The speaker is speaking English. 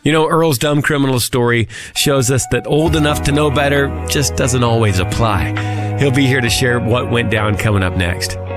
You know, Earl's dumb criminal story shows us that old enough to know better just doesn't always apply. He'll be here to share what went down coming up next.